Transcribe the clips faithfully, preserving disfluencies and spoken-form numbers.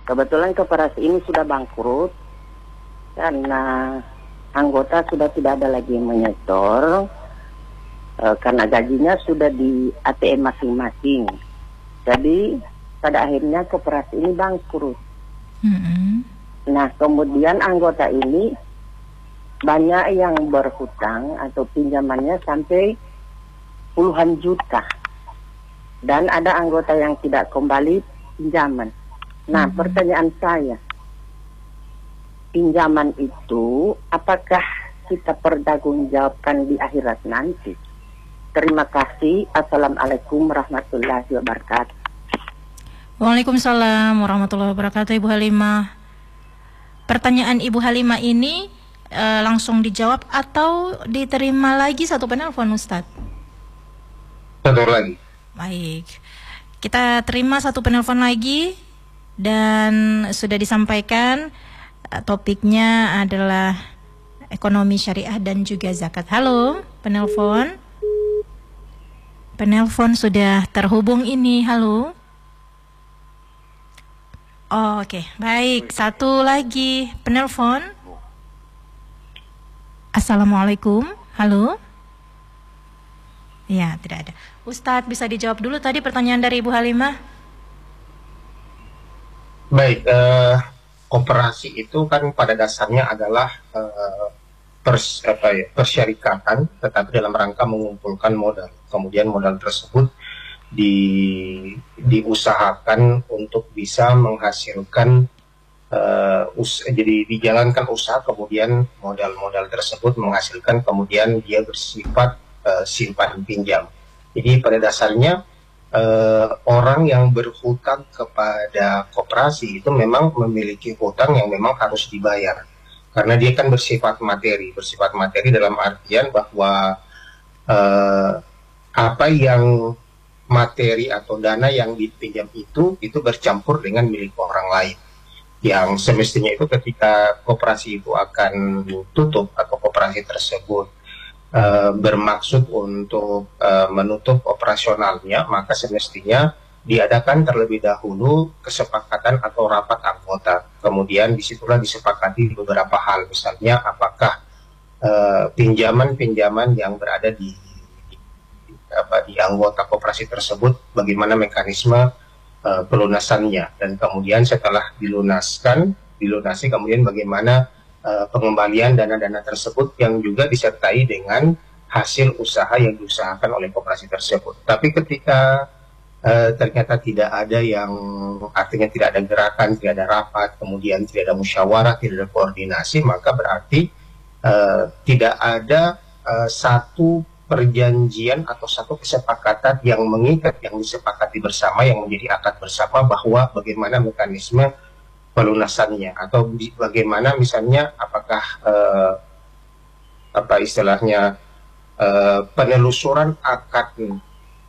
Kebetulan koperasi ini sudah bangkrut karena anggota sudah tidak ada lagi yang menyetor e, karena gajinya sudah di A T M masing-masing. Jadi pada akhirnya koperasi ini bangkrut. Mm-hmm. Nah kemudian anggota ini banyak yang berhutang atau pinjamannya sampai puluhan juta. Dan ada anggota yang tidak kembali pinjaman. Nah, hmm. pertanyaan saya, pinjaman itu apakah kita pertanggungjawabkan di akhirat nanti? Terima kasih. Assalamualaikum warahmatullahi wabarakatuh. Waalaikumsalam warahmatullahi wabarakatuh, Ibu Halimah. Pertanyaan Ibu Halimah ini e, langsung dijawab atau diterima lagi satu penelpon, Ustadz? Satu lagi. Baik, kita terima satu penelpon lagi. Dan sudah disampaikan topiknya adalah ekonomi syariah dan juga zakat. Halo, penelpon. Penelpon sudah terhubung ini. Halo. Oh, oke, okay. Baik. Satu lagi penelpon. Assalamualaikum. Halo. Ya, tidak ada. Ustadz, bisa dijawab dulu tadi pertanyaan dari Ibu Halimah? Baik, eh, koperasi itu kan pada dasarnya adalah eh, pers, apa ya, persyarikatan, tetapi dalam rangka mengumpulkan modal. Kemudian modal tersebut di, diusahakan untuk bisa menghasilkan, eh, us, jadi dijalankan usaha, kemudian modal-modal tersebut menghasilkan, kemudian dia bersifat eh, simpan pinjam. Jadi pada dasarnya Uh, orang yang berhutang kepada koperasi itu memang memiliki hutang yang memang harus dibayar karena dia kan bersifat materi bersifat materi dalam artian bahwa uh, apa yang materi atau dana yang dipinjam itu itu bercampur dengan milik orang lain yang semestinya itu ketika koperasi itu akan tutup atau koperasi tersebut Uh, bermaksud untuk uh, menutup operasionalnya, maka semestinya diadakan terlebih dahulu kesepakatan atau rapat anggota. Kemudian disitulah disepakati beberapa hal, misalnya apakah pinjaman-pinjaman uh, yang berada di, di, apa, di anggota koperasi tersebut, bagaimana mekanisme uh, pelunasannya, dan kemudian setelah dilunaskan, dilunasi kemudian bagaimana pengembalian dana-dana tersebut yang juga disertai dengan hasil usaha yang diusahakan oleh koperasi tersebut. Tapi ketika uh, ternyata tidak ada yang, artinya tidak ada gerakan, tidak ada rapat, kemudian tidak ada musyawarah, tidak ada koordinasi, maka berarti uh, tidak ada uh, satu perjanjian atau satu kesepakatan yang mengikat, yang disepakati bersama, yang menjadi akad bersama bahwa bagaimana mekanisme pelunasannya atau bagaimana misalnya apakah uh, apa istilahnya uh, penelusuran akan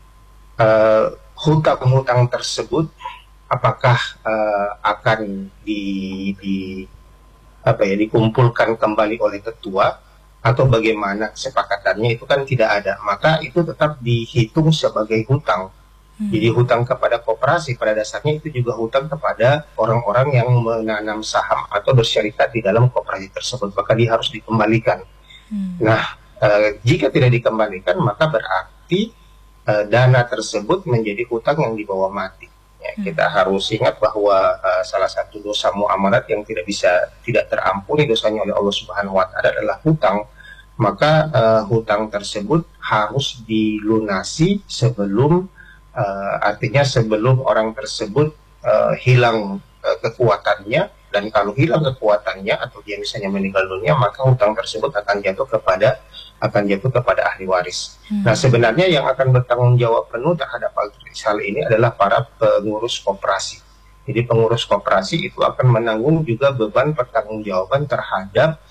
uh, hutang-hutang tersebut apakah uh, akan di, di apa ya dikumpulkan kembali oleh ketua atau bagaimana kesepakatannya itu kan tidak ada, maka itu tetap dihitung sebagai hutang. Jadi hutang kepada koperasi pada dasarnya itu juga hutang kepada orang-orang yang menanam saham atau bersyarikat di dalam koperasi tersebut, maka dia harus dikembalikan. Hmm. Nah, e, jika tidak dikembalikan maka berarti e, dana tersebut menjadi hutang yang dibawa mati. Ya, hmm. Kita harus ingat bahwa e, salah satu dosa muamalat yang tidak bisa tidak terampuni dosanya oleh Allah Subhanahu Wa Taala adalah hutang. Maka e, hutang tersebut harus dilunasi sebelum Uh, artinya sebelum orang tersebut uh, hilang uh, kekuatannya, dan kalau hilang kekuatannya atau dia misalnya meninggal dunia, maka hutang tersebut akan jatuh kepada akan jatuh kepada ahli waris. Hmm. Nah sebenarnya yang akan bertanggung jawab penuh terhadap hal ini adalah para pengurus koperasi. Jadi pengurus koperasi itu akan menanggung juga beban pertanggungjawaban terhadap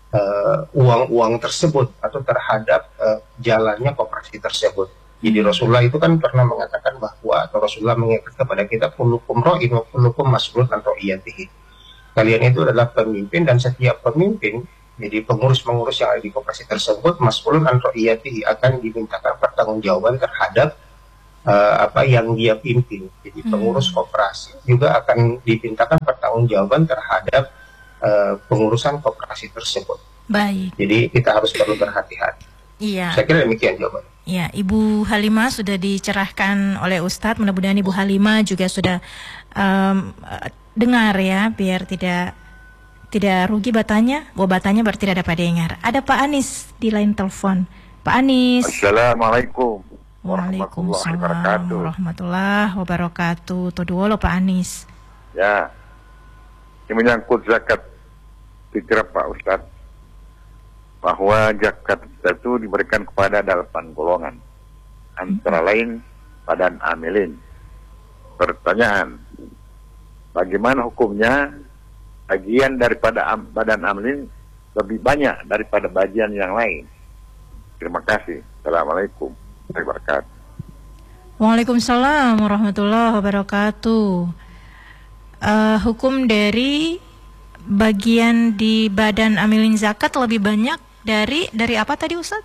uang-uang uh, tersebut atau terhadap uh, jalannya koperasi tersebut. Jadi Rasulullah itu kan pernah mengatakan bahwa, atau Rasulullah mengingatkan kepada kita, kullukum ra'in wa kullukum mas'ulun an ra'iyatihi. Kalian itu adalah pemimpin, dan setiap pemimpin, jadi pengurus-pengurus yang ada di koperasi tersebut, mas'ulun an ra'iyatihi, akan dimintakan pertanggungjawaban terhadap uh, apa yang dia pimpin. Jadi pengurus koperasi juga akan dimintakan pertanggungjawaban pertanggungjawaban terhadap uh, pengurusan koperasi tersebut. Baik. Jadi kita harus perlu berhati-hati. Iya. Saya kira demikian jawabannya. Ya, Ibu Halimah sudah dicerahkan oleh Ustadz. Mudah-mudahan Ibu Halimah juga sudah um, dengar ya, biar tidak tidak rugi batanya. Bahwa batanya berarti tidak dapat dengar. Ada Pak Anis di line telepon. Pak Anis. Assalamualaikum Waalaikumsalam warahmatullahi wabarakatuh. Toduolo Pak Anis. Ya, ini menyangkut zakat fitrah Pak Ustadz, bahwa zakat itu diberikan kepada delapan golongan, antara lain badan amilin. Pertanyaan, bagaimana hukumnya bagian daripada am, badan amilin lebih banyak daripada bagian yang lain? Terima kasih. Assalamualaikum warahmatullahi wabarakatuh. Waalaikumsalam warahmatullahi wabarakatuh. Uh, hukum dari bagian di badan amilin zakat lebih banyak dari dari apa tadi Ustaz?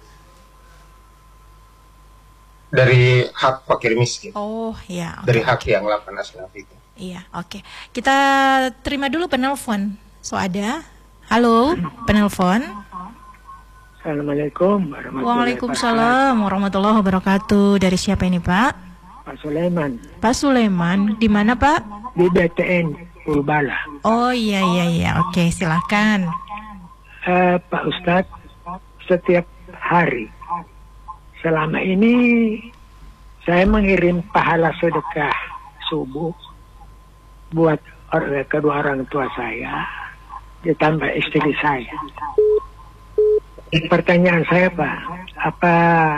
Dari hak fakir miskin. Oh ya. Okay. Dari hak yang delapan asnaf itu. Iya, oke. Okay. Kita terima dulu penelpon. So ada. Halo, penelpon. Assalamualaikum warahmatullahi wabarakatuh. Waalaikumsalam warahmatullahi wabarakatuh. Dari siapa ini Pak? Pak Sulaiman. Pak Sulaiman, di mana Pak? Di B T N Purbala. Oh iya iya iya, oke silahkan. Uh, Pak Ustadz, setiap hari selama ini saya mengirim pahala sedekah subuh buat or- kedua orang tua saya, ditambah istri saya. Pertanyaan saya Pak, apa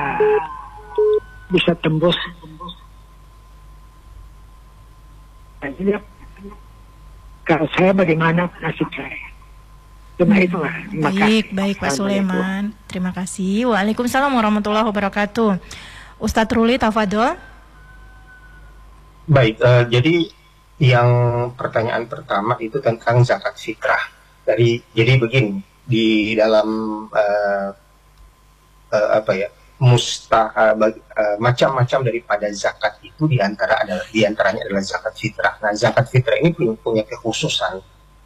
bisa tembus? Jadi, kalau saya bagaimana nasib saya? Cuma itu Pak. Baik, baik Pak Sulaiman. Terima kasih. Waalaikumsalam warahmatullahi wabarakatuh. Ustadz Ruli, tafadhol. Baik, uh, jadi yang pertanyaan pertama itu tentang zakat fitrah. Dari jadi begini, di dalam uh, uh, apa ya musta uh, uh, macam-macam daripada zakat itu diantara adalah diantaranya adalah zakat fitrah. Nah, zakat fitrah ini punya kekhususan.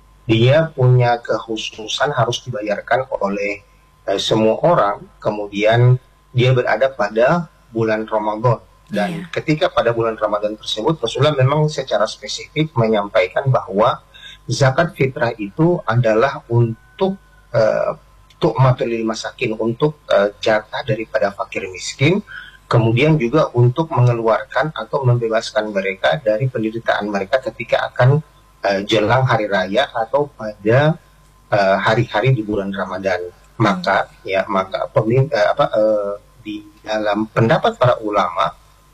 Dia punya kekhususan harus dibayarkan oleh uh, semua orang. Kemudian dia berada pada bulan Ramadan. Dan yeah. ketika pada bulan Ramadan tersebut, Rasulullah memang secara spesifik menyampaikan bahwa zakat fitrah itu adalah untuk uh, tu'matul lil masakin, untuk uh, jatah daripada fakir miskin, kemudian juga untuk mengeluarkan atau membebaskan mereka dari penderitaan mereka ketika akan uh, jelang hari raya atau pada uh, hari-hari di bulan Ramadan. Maka ya maka pemin, uh, apa uh, di dalam pendapat para ulama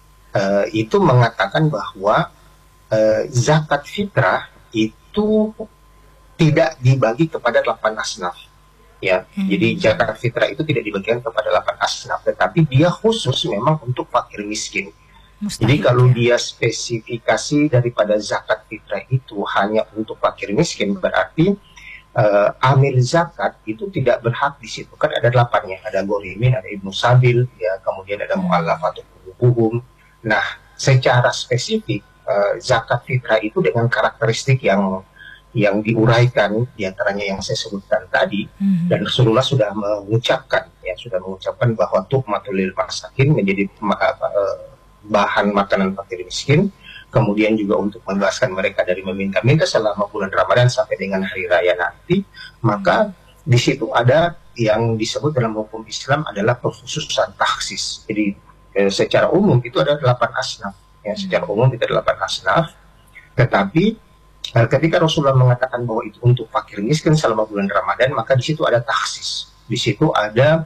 uh, itu mengatakan bahwa uh, zakat fitrah itu tidak dibagi kepada delapan asnaf. Ya, hmm. jadi zakat fitrah itu tidak dibagikan kepada delapan asnaf, tetapi dia khusus memang untuk fakir miskin. Mustahil, jadi kalau ya. dia spesifikasi daripada zakat fitrah itu hanya untuk fakir miskin, berarti uh, amil zakat itu tidak berhak di situ. Kan ada delapannya, ada gorimin, ada ibnu sabil, ya, kemudian ada mu'allafatul qulubuhum. Nah, secara spesifik uh, zakat fitrah itu dengan karakteristik yang yang diuraikan diantaranya yang saya sebutkan tadi, hmm. dan Rasulullah sudah mengucapkan ya sudah mengucapkan bahwa tu'matul lil masakin menjadi apa, bahan makanan fakir miskin, kemudian juga untuk membebaskan mereka dari meminta-minta selama bulan Ramadan sampai dengan hari raya nanti. Maka di situ ada yang disebut dalam hukum Islam adalah pengkhususan taksis. Jadi eh, secara umum itu ada delapan asnaf ya, secara umum itu ada delapan asnaf, tetapi ketika Rasulullah mengatakan bahwa itu untuk fakir miskin selama bulan Ramadan, maka di situ ada taksis, di situ ada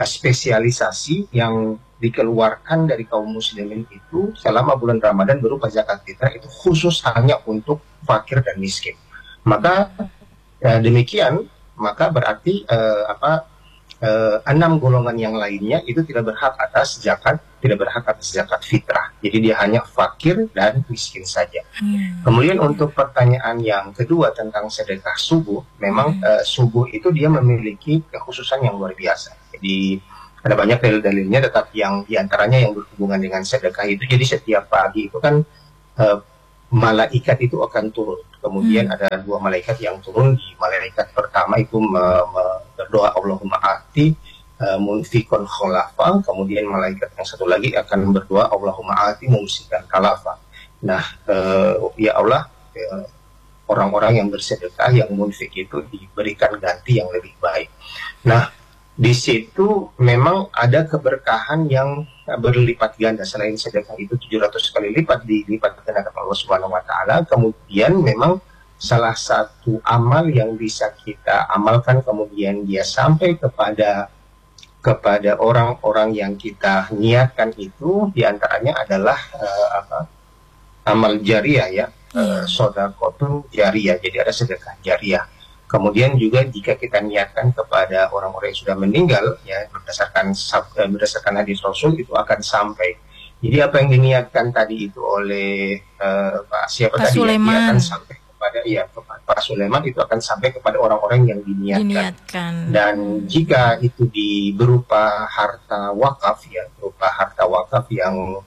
spesialisasi yang dikeluarkan dari kaum muslimin itu selama bulan Ramadan berupa zakat fitrah, itu khusus hanya untuk fakir dan miskin. Maka ya, demikian, maka berarti eh, apa eh, enam golongan yang lainnya itu tidak berhak atas zakat, tidak berhak atas zakat fitrah. Jadi dia hanya fakir dan miskin saja. Hmm. Kemudian untuk pertanyaan yang kedua tentang sedekah subuh, memang hmm. uh, subuh itu dia memiliki kekhususan yang luar biasa. Jadi ada banyak dalil-dalilnya, tetapi yang diantaranya yang berhubungan dengan sedekah itu, jadi setiap pagi itu kan uh, malaikat itu akan turun kemudian hmm. ada dua malaikat yang turun. Di malaikat pertama itu me- me- berdoa Allahumma ati uh, munfikon kholafa, kemudian malaikat yang satu lagi akan berdoa Allahumma ati mumsikan khalafa. Nah, uh, ya Allah, uh, orang-orang yang bersedekah, yang munfik itu diberikan ganti yang lebih baik. Nah, di situ memang ada keberkahan yang berlipat ganda. Selain sedekah itu tujuh ratus kali lipat dilipat gandakan Allah Subhanahu wa taala. Kemudian memang salah satu amal yang bisa kita amalkan kemudian dia sampai kepada kepada orang-orang yang kita niatkan itu diantaranya adalah uh, apa? amal jariah ya, yeah. uh, sodakotun jariah. Jadi ada sedekah jariah. Kemudian juga jika kita niatkan kepada orang-orang yang sudah meninggal, ya berdasarkan berdasarkan hadis Rasul itu akan sampai. Jadi apa yang diniatkan tadi itu oleh uh, Pak siapa Pak tadi Sulaiman. Ya, akan sampai kepada ya Pak Sulaiman itu akan sampai kepada orang-orang yang diniatkan. diniatkan. Dan jika itu di berupa harta wakaf ya, berupa harta wakaf yang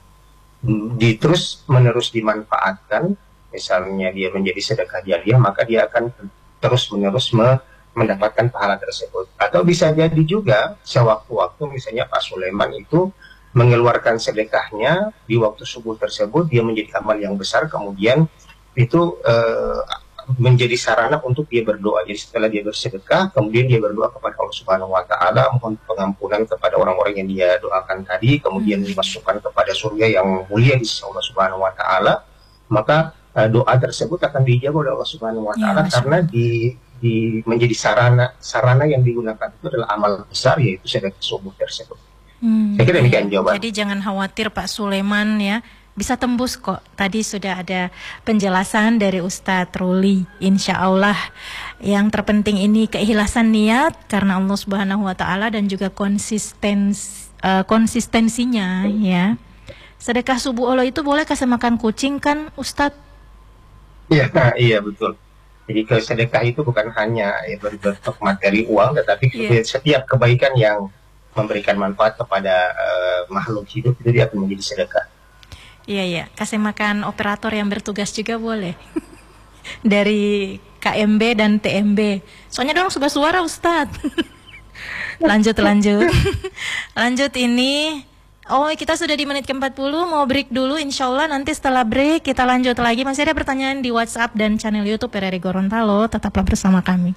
di terus menerus dimanfaatkan, misalnya dia menjadi sedekah jariah, maka dia akan terus menerus me mendapatkan pahala tersebut. Atau bisa jadi juga sewaktu-waktu misalnya Pak Sulaiman itu mengeluarkan sedekahnya di waktu subuh tersebut, dia menjadi amal yang besar, kemudian itu uh, menjadi sarana untuk dia berdoa. Jadi setelah dia bersedekah, kemudian dia berdoa kepada Allah Subhanahu wa taala, mohon pengampunan kepada orang-orang yang dia doakan tadi, kemudian hmm. dimasukkan kepada surga yang mulia di sisi Allah Subhanahu wa taala, maka uh, doa tersebut akan dijawab oleh Allah Subhanahu wa taala, ya, karena di, di menjadi sarana sarana yang digunakan itu adalah amal besar, yaitu sedekah subuh tersebut. Hmm. Saya kira demikian jawaban. Jadi jangan khawatir Pak Sulaiman ya, bisa tembus kok. Tadi sudah ada penjelasan dari Ustadz Ruli. Insya Allah yang terpenting ini keikhlasan niat karena Allah Subhanahu Wa Taala dan juga konsistens uh, konsistensinya ya. Sedekah subuh Allah itu boleh kasih makan kucing kan Ustadz? Iya, iya betul. Jadi sedekah itu bukan hanya ya, berbentuk materi uang, tetapi yeah. setiap kebaikan yang memberikan manfaat kepada uh, makhluk hidup itu dia akan menjadi sedekah. Iya, iya. Kasih makan operator yang bertugas juga boleh. Dari K M B dan T M B. Soalnya dong suka suara Ustadz. lanjut, lanjut. lanjut ini. Oh, kita sudah di menit ke empat puluh. Mau break dulu. Insya Allah nanti setelah break kita lanjut lagi. Masih ada pertanyaan di WhatsApp dan channel YouTube R R I Gorontalo. Tetaplah bersama kami.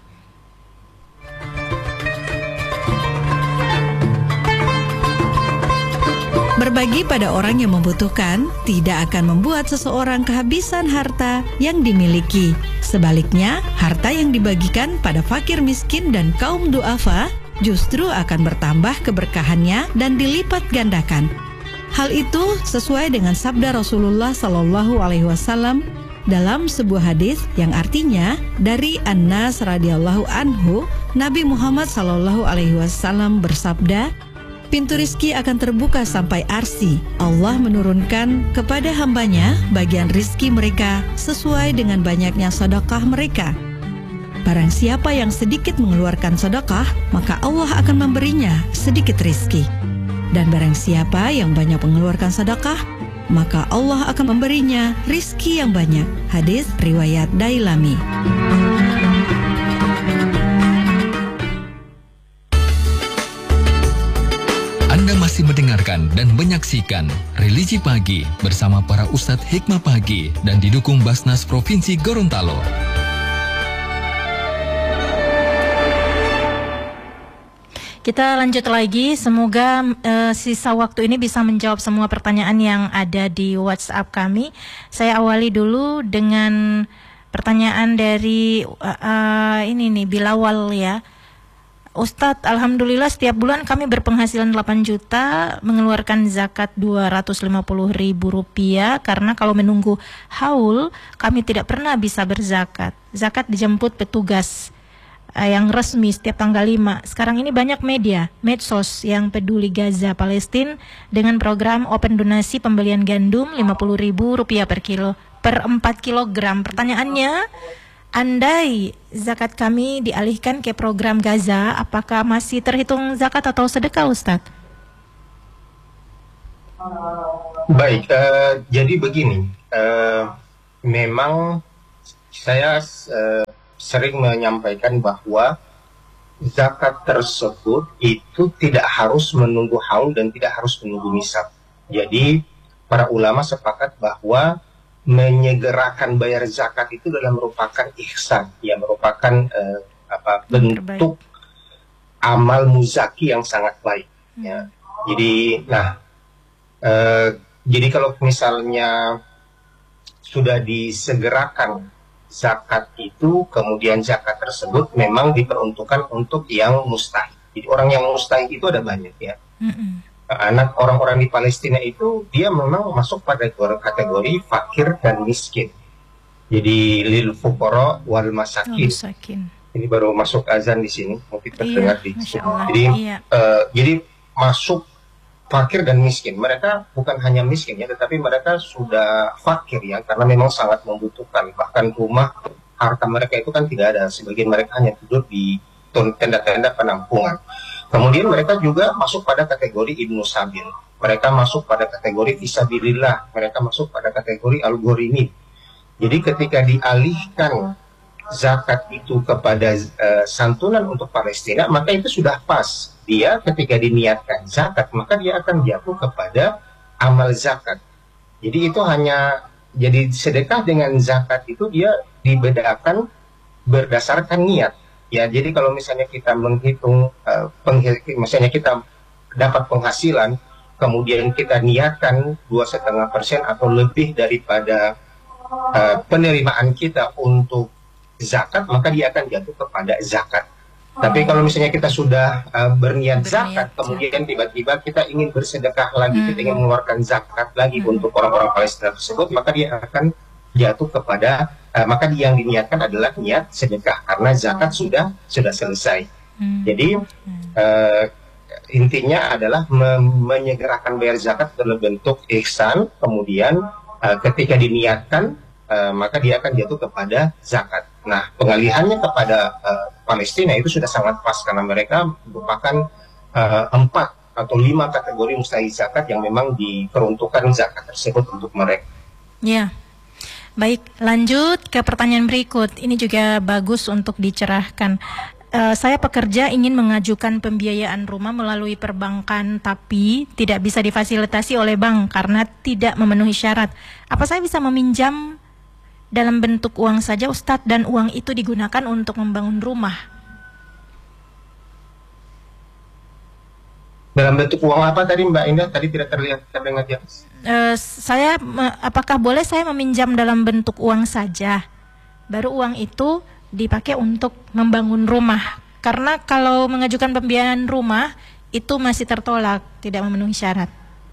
Berbagi pada orang yang membutuhkan tidak akan membuat seseorang kehabisan harta yang dimiliki. Sebaliknya, harta yang dibagikan pada fakir miskin dan kaum duafa justru akan bertambah keberkahannya dan dilipat gandakan. Hal itu sesuai dengan sabda Rasulullah Shallallahu Alaihi Wasallam dalam sebuah hadis yang artinya dari Anas radhiyallahu anhu, Nabi Muhammad Shallallahu Alaihi Wasallam bersabda, pintu rizki akan terbuka sampai arsi. Allah menurunkan kepada hambanya bagian rizki mereka sesuai dengan banyaknya sedekah mereka. Barang siapa yang sedikit mengeluarkan sedekah, maka Allah akan memberinya sedikit rizki. Dan barang siapa yang banyak mengeluarkan sedekah, maka Allah akan memberinya rizki yang banyak. Hadis riwayat Dailami. Anda masih mendengarkan dan menyaksikan Religi Pagi bersama para Ustadz Hikmah Pagi dan didukung Basnas Provinsi Gorontalo. Kita lanjut lagi, semoga uh, sisa waktu ini bisa menjawab semua pertanyaan yang ada di WhatsApp kami. Saya awali dulu dengan pertanyaan dari uh, uh, ini nih Bilawal ya. Ustadz, alhamdulillah setiap bulan kami berpenghasilan delapan juta, mengeluarkan zakat dua ratus lima puluh ribu rupiah karena kalau menunggu haul kami tidak pernah bisa berzakat. Zakat dijemput petugas yang resmi setiap tanggal lima. Sekarang ini banyak media, medsos yang peduli Gaza, Palestina dengan program open donasi pembelian gandum lima puluh ribu rupiah per kilo per empat kilogram. Pertanyaannya, andai zakat kami dialihkan ke program Gaza, apakah masih terhitung zakat atau sedekah, Ustadz? Baik, uh, jadi begini, uh, memang saya uh, sering menyampaikan bahwa zakat tersebut itu tidak harus menunggu haul dan tidak harus menunggu nisab. Jadi para ulama sepakat bahwa menyegerakan bayar zakat itu adalah merupakan ihsan, ya merupakan uh, apa bentuk amal muzaki yang sangat baik. Ya. Jadi, nah, uh, jadi kalau misalnya sudah disegerakan zakat itu, kemudian zakat tersebut memang diperuntukkan untuk yang mustahik. Jadi orang yang mustahik itu ada banyak ya. Mm-mm. Anak orang-orang di Palestina itu dia memang masuk pada kategori fakir dan miskin. Jadi lil fuqara wal masakin. Oh, ini baru masuk azan di sini, mungkin terdengar iya, di sini. Jadi iya. uh, jadi masuk fakir dan miskin. Mereka bukan hanya miskin ya, tetapi mereka sudah fakir ya, karena memang sangat membutuhkan. Bahkan rumah, harta mereka itu kan tidak ada. Sebagian mereka hanya tidur di tenda-tenda penampungan. Kemudian mereka juga masuk pada kategori ibnu sabil. Mereka masuk pada kategori fisabilillah. Mereka masuk pada kategori al-ghorimin. Jadi ketika dialihkan zakat itu kepada uh, santunan untuk Palestina, maka itu sudah pas. Dia ketika diniatkan zakat, maka dia akan jatuh kepada amal zakat. Jadi itu hanya, jadi sedekah dengan zakat itu dia dibedakan berdasarkan niat. Ya, jadi kalau misalnya kita menghitung, uh, misalnya kita dapat penghasilan, kemudian kita niatkan dua setengah persen atau lebih daripada uh, penerimaan kita untuk zakat, maka dia akan jatuh kepada zakat. Tapi kalau misalnya kita sudah uh, berniat, berniat zakat, kemudian tiba-tiba kita ingin bersedekah lagi, hmm. kita ingin mengeluarkan zakat lagi hmm. untuk orang-orang Palestina tersebut, maka dia akan jatuh kepada, uh, maka yang diniatkan adalah niat sedekah, karena zakat hmm. sudah sudah selesai. Hmm. Jadi uh, intinya adalah me menyegerakan bayar zakat dalam bentuk ihsan, kemudian uh, ketika diniatkan, uh, maka dia akan jatuh kepada zakat. Nah, pengalihannya kepada uh, Palestina itu sudah sangat pas karena mereka merupakan uh, empat atau lima kategori mustahik zakat yang memang diperuntukkan zakat tersebut untuk mereka. Ya, baik. Lanjut ke pertanyaan berikut. Ini juga bagus untuk dicerahkan. Uh, saya pekerja ingin mengajukan pembiayaan rumah melalui perbankan, tapi tidak bisa difasilitasi oleh bank karena tidak memenuhi syarat. Apa saya bisa meminjam dalam bentuk uang saja, Ustadz, dan uang itu digunakan untuk membangun rumah? Dalam bentuk uang apa tadi Mbak Indah? Tadi tidak terlihat terdengar jelas. Uh, saya, apakah boleh saya meminjam dalam bentuk uang saja, baru uang itu dipakai untuk membangun rumah? Karena kalau mengajukan pembiayaan rumah itu masih tertolak, tidak memenuhi syarat.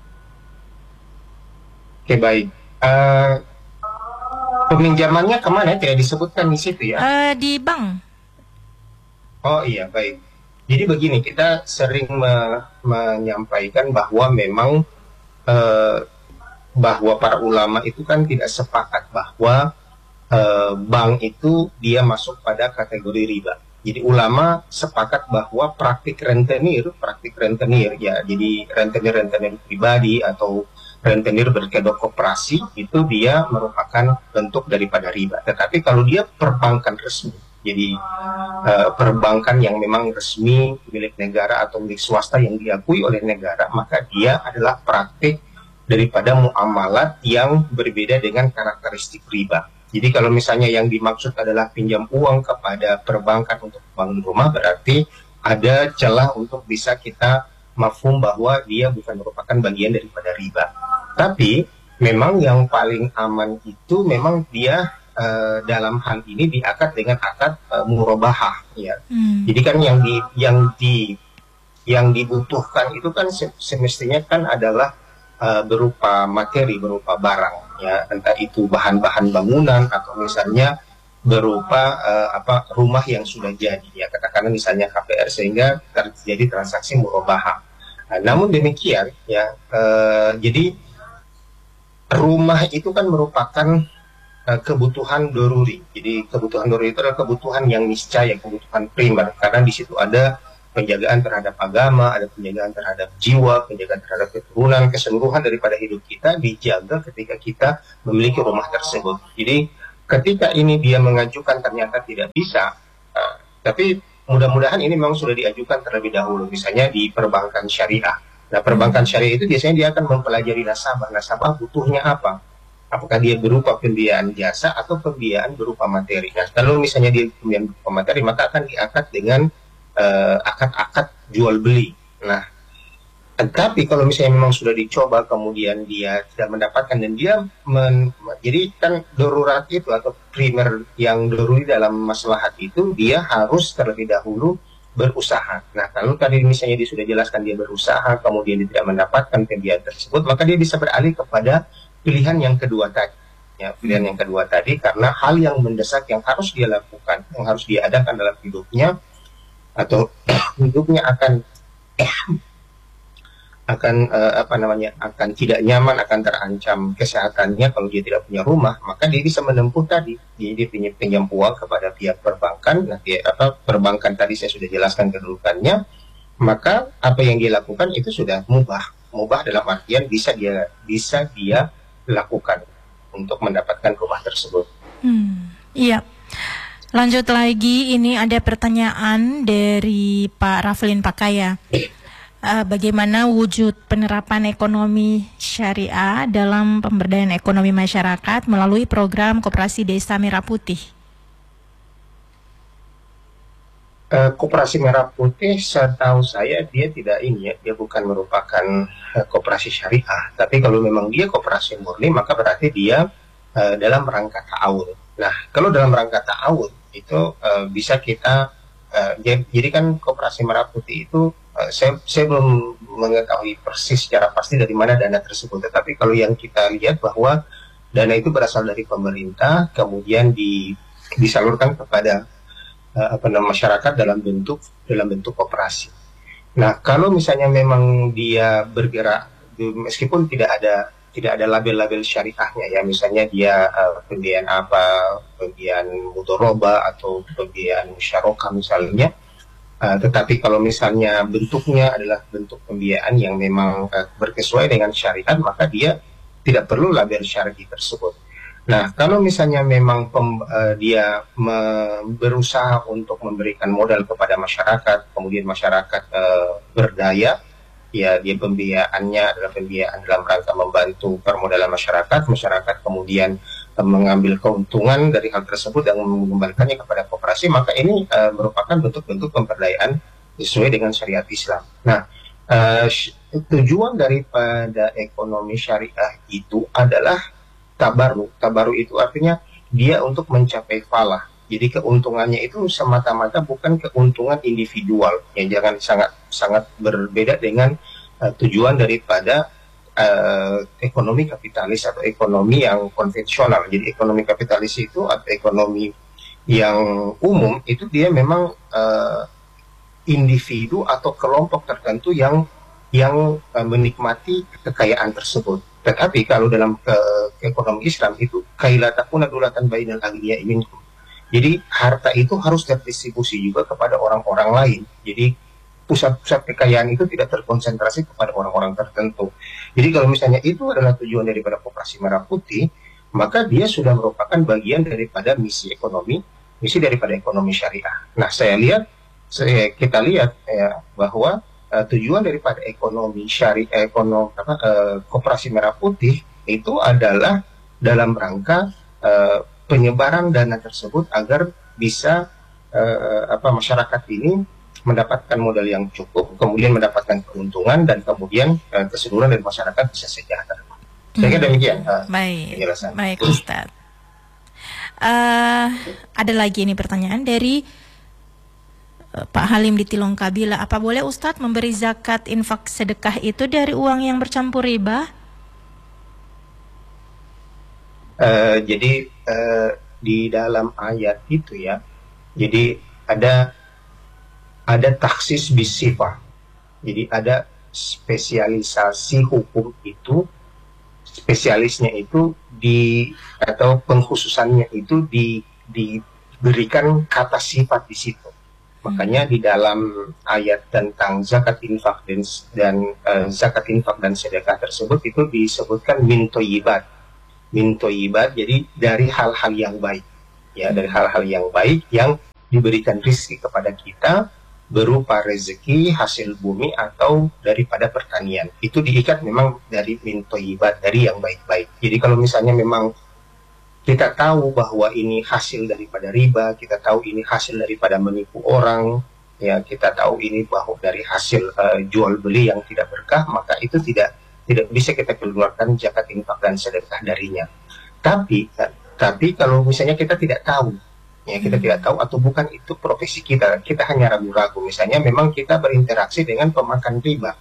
Oke, baik. Uh, Peminjamannya kemana? Tidak disebutkan di situ ya? Uh, di bank. Oh iya, baik. Jadi begini, kita sering me menyampaikan bahwa memang uh, bahwa para ulama itu kan tidak sepakat bahwa uh, bank itu dia masuk pada kategori riba. Jadi ulama sepakat bahwa praktik rentenir, praktik rentenir ya, jadi rentenir-rentenir pribadi atau rentenir berkedok koperasi itu dia merupakan bentuk daripada riba. Tetapi kalau dia perbankan resmi, jadi uh, perbankan yang memang resmi milik negara atau milik swasta yang diakui oleh negara, maka dia adalah praktik daripada muamalat yang berbeda dengan karakteristik riba. Jadi kalau misalnya yang dimaksud adalah pinjam uang kepada perbankan untuk bangun rumah, berarti ada celah untuk bisa kita mafhum bahwa dia bukan merupakan bagian daripada riba. Tapi memang yang paling aman itu memang dia uh, dalam hal ini diakad dengan akad uh, murabahah ya. Hmm. Jadi kan yang di yang di yang dibutuhkan itu kan semestinya kan adalah uh, berupa materi, berupa barang ya, entah itu bahan-bahan bangunan atau misalnya berupa uh, apa rumah yang sudah jadi ya, katakanlah misalnya K P R, sehingga terjadi transaksi murabahah. Nah, namun demikian ya, uh, jadi rumah itu kan merupakan uh, kebutuhan doruri. Jadi kebutuhan doruri itu adalah kebutuhan yang niscaya, kebutuhan primer, karena di situ ada penjagaan terhadap agama, ada penjagaan terhadap jiwa, penjagaan terhadap keturunan, keseluruhan daripada hidup kita dijaga ketika kita memiliki rumah tersebut. Jadi ketika ini dia mengajukan ternyata tidak bisa, uh, tapi mudah-mudahan ini memang sudah diajukan terlebih dahulu, misalnya di perbankan syariah. Nah, perbankan syariah itu biasanya dia akan mempelajari nasabah. Nasabah butuhnya apa? Apakah dia berupa pembiayaan jasa atau pembiayaan berupa materi. Nah, kalau misalnya dia pembiayaan berupa materi, maka akan diakad dengan uh, akad-akad jual beli. Nah, tapi kalau misalnya memang sudah dicoba kemudian dia tidak mendapatkan dan dia men, jadi kan darurat itu atau primer yang daruri dalam maslahat itu dia harus terlebih dahulu berusaha. Nah, kalau tadi misalnya dia sudah jelaskan dia berusaha kemudian dia tidak mendapatkan pembiayaan tersebut, maka dia bisa beralih kepada pilihan yang kedua tadi. Ya, pilihan yang kedua tadi karena hal yang mendesak yang harus dia lakukan, yang harus dia adakan dalam hidupnya atau hidupnya akan akan uh, apa namanya akan tidak nyaman, akan terancam kesehatannya kalau dia tidak punya rumah, maka dia bisa menempuh tadi, jadi dia pinjam, pinjam uang kepada pihak perbankan. Nanti apa perbankan tadi saya sudah jelaskan kedudukannya, maka apa yang dia lakukan itu sudah mubah, mubah dalam artian bisa dia bisa dia lakukan untuk mendapatkan rumah tersebut. Hmm, iya. Lanjut lagi, ini ada pertanyaan dari Pak Raflin Pakaya. Uh, bagaimana wujud penerapan ekonomi syariah dalam pemberdayaan ekonomi masyarakat melalui program Koperasi Desa Merah Putih? Uh, Koperasi Merah Putih, setahu saya dia tidak ini ya, dia bukan merupakan uh, koperasi syariah. Tapi kalau memang dia koperasi murni, maka berarti dia uh, dalam rangka ta'awun. Nah, kalau dalam rangka ta'awun itu uh, bisa kita uh, jadi, jadi kan Koperasi Merah Putih itu Uh, saya, saya belum mengetahui persis secara pasti dari mana dana tersebut, tetapi kalau yang kita lihat bahwa dana itu berasal dari pemerintah, kemudian di, disalurkan kepada uh, apa namanya masyarakat dalam bentuk dalam bentuk koperasi. Nah, kalau misalnya memang dia bergerak meskipun tidak ada tidak ada label-label syariahnya ya, misalnya dia uh, pembiayaan apa, pembiayaan mudoroba atau pembiayaan musyarakah misalnya. Uh, tetapi kalau misalnya bentuknya adalah bentuk pembiayaan yang memang uh, berkesesuaian dengan syariat, maka dia tidak perlu label syar'i tersebut. Nah, kalau misalnya memang pem, uh, dia me, berusaha untuk memberikan modal kepada masyarakat, kemudian masyarakat uh, berdaya, ya dia pembiayaannya adalah pembiayaan dalam rangka membantu permodalan masyarakat, masyarakat kemudian mengambil keuntungan dari hal tersebut dan mengembalikannya kepada koperasi, maka ini uh, merupakan bentuk-bentuk pemberdayaan sesuai dengan syariat Islam. Nah, uh, tujuan daripada ekonomi syariah itu adalah tabaru. Tabaru itu artinya dia untuk mencapai falah. Jadi keuntungannya itu semata-mata bukan keuntungan individual, yang jangan sangat sangat berbeda dengan uh, tujuan daripada Uh, ekonomi kapitalis atau ekonomi yang konvensional. Jadi ekonomi kapitalis itu atau ekonomi yang umum itu dia memang uh, individu atau kelompok tertentu yang yang uh, menikmati kekayaan tersebut. Tetapi kalau dalam ke, ke ekonomi Islam itu kailatakuna dulatan bainal aghniya minkum. Jadi harta itu harus terdistribusi juga kepada orang-orang lain. Jadi pusat-pusat kekayaan itu tidak terkonsentrasi kepada orang-orang tertentu. Jadi kalau misalnya itu adalah tujuan daripada Koperasi Merah Putih, maka dia sudah merupakan bagian daripada misi ekonomi, misi daripada ekonomi syariah. Nah, saya lihat, saya, kita lihat ya, bahwa uh, tujuan daripada ekonomi syariah, ekonomi apa, uh, Koperasi Merah Putih itu adalah dalam rangka uh, penyebaran dana tersebut agar bisa uh, apa masyarakat ini mendapatkan modal yang cukup, kemudian mendapatkan keuntungan, dan kemudian uh, keseluruhan dari masyarakat bisa sejahtera. Saya kira demikian. Uh, baik, baik Ustaz. Uh, ada lagi ini pertanyaan dari uh, Pak Halim di Tilong Kabila. Apa boleh Ustaz memberi zakat infak sedekah itu dari uang yang bercampur riba? Uh, jadi uh, di dalam ayat itu ya, jadi ada ada taksis bisifah. Jadi ada spesialisasi hukum itu, spesialisnya itu di atau pengkhususannya itu di diberikan kata sifat di situ. Makanya di dalam ayat tentang zakat infak dan, dan uh, zakat infak dan sedekah tersebut itu disebutkan min thayyibat. min thayyibat, jadi dari hal-hal yang baik, ya, dari hal-hal yang baik yang diberikan rizki kepada kita berupa rezeki, hasil bumi atau daripada pertanian. Itu diikat memang dari min thayyibat, dari yang baik-baik. Jadi kalau misalnya memang kita tahu bahwa ini hasil daripada riba, kita tahu ini hasil daripada menipu orang, ya, kita tahu ini bahwa dari hasil uh, jual beli yang tidak berkah, maka itu tidak tidak bisa kita keluarkan zakat, infak dan sedekah darinya. Tapi tapi kalau misalnya kita tidak tahu, ya, kita tidak tahu atau bukan itu profesi kita, kita hanya ragu-ragu, misalnya memang kita berinteraksi dengan pemakan riba,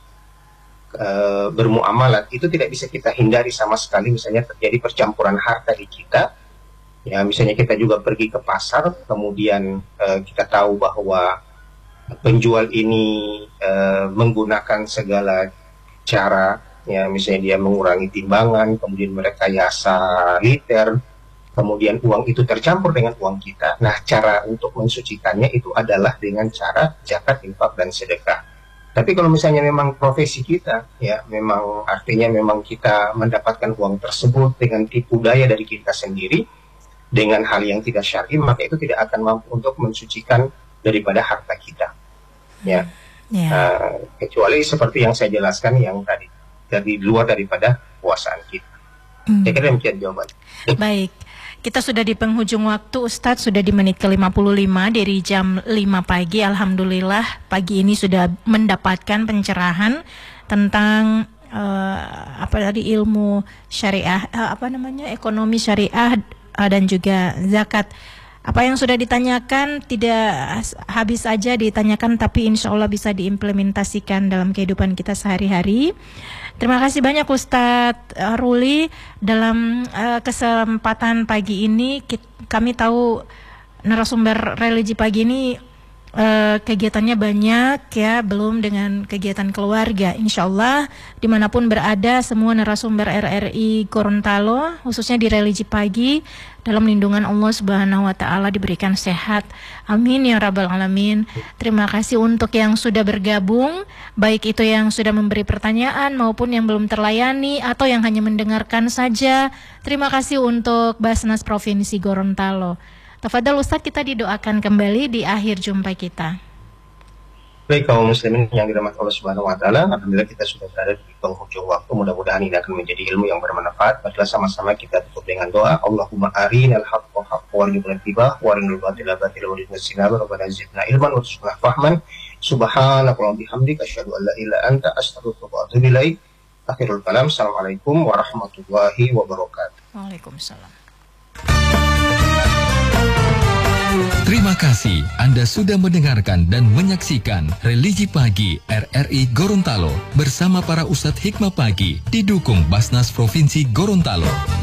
uh, bermuamalat, itu tidak bisa kita hindari sama sekali. Misalnya terjadi percampuran harta di kita, ya, misalnya kita juga pergi ke pasar, kemudian uh, kita tahu bahwa penjual ini uh, menggunakan segala cara, ya, misalnya dia mengurangi timbangan, kemudian merekayasa liter, kemudian uang itu tercampur dengan uang kita. Nah, cara untuk mensucikannya itu adalah dengan cara zakat, infak dan sedekah. Tapi kalau misalnya memang profesi kita, ya, memang artinya memang kita mendapatkan uang tersebut dengan tipu daya dari kita sendiri, dengan hal yang tidak syar'i, maka itu tidak akan mampu untuk mensucikan daripada harta kita, ya, yeah. uh, kecuali seperti yang saya jelaskan yang tadi, dari luar daripada kuasaan kita. Mm. Saya kira demikian jawaban. Baik, kita sudah di penghujung waktu, Ustadz, sudah di menit ke lima puluh lima dari jam lima pagi. Alhamdulillah pagi ini sudah mendapatkan pencerahan tentang uh, apa tadi, ilmu syariah, uh, apa namanya, ekonomi syariah uh, dan juga zakat. Apa yang sudah ditanyakan tidak habis saja ditanyakan, tapi insya Allah bisa diimplementasikan dalam kehidupan kita sehari-hari. Terima kasih banyak Ustadz Ruli. Dalam uh, kesempatan pagi ini kita, kami tahu narasumber religi pagi ini uh, kegiatannya banyak, ya, belum dengan kegiatan keluarga. Insya Allah dimanapun berada semua narasumber R R I Gorontalo, khususnya di religi pagi, dalam lindungan Allah Subhanahu wa taala diberikan sehat. Amin ya rabbal alamin. Terima kasih untuk yang sudah bergabung, baik itu yang sudah memberi pertanyaan maupun yang belum terlayani atau yang hanya mendengarkan saja. Terima kasih untuk Basnas Provinsi Gorontalo. Tafadhal Ustadz, kita didoakan kembali di akhir jumpa kita. Baik, kaum muslimin yang dirahmati Allah Subhanahu wa taala, alhamdulillah kita sudah berada di penghujung waktu. Mudah-mudahan ini akan menjadi ilmu yang bermanfaat. Marilah sama-sama kita tutup dengan doa. Allahumma arinal haqqa haqqan warzuqna ittiba'ahu warinal batila batilan warzuqna ijtinaba. Rabbana zidna ilman warzuqna fahman. Subhanakallahumma bihamdika asyhadu an la ilaha illa anta astaghfiruka wa atubu ilaik. Akhirul kalam. Assalamualaikum warahmatullahi wabarakatuh. Waalaikumsalam. Terima kasih Anda sudah mendengarkan dan menyaksikan Religi Pagi R R I Gorontalo bersama para Ustadz Hikmah Pagi didukung Basnas Provinsi Gorontalo.